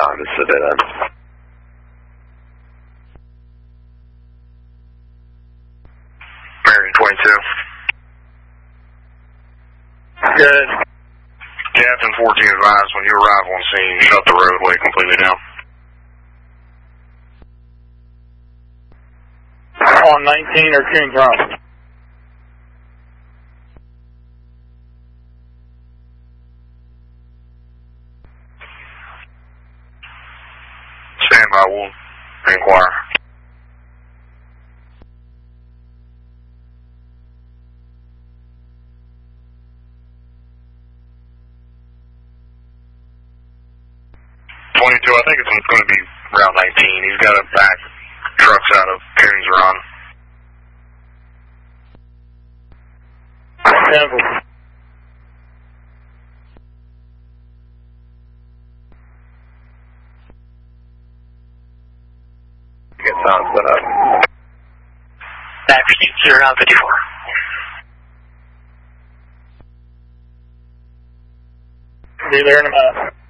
time to sit in. Marion 22. Good. Captain 14 advised when you arrive on scene, shut the roadway completely down. On 19 or Coons Run. Stand by, we'll inquire. I think it's going to be Route 19. He's got to back trucks out of Coons Run. Denver. Get sound set up. Back proceed 0954. Be there in a minute.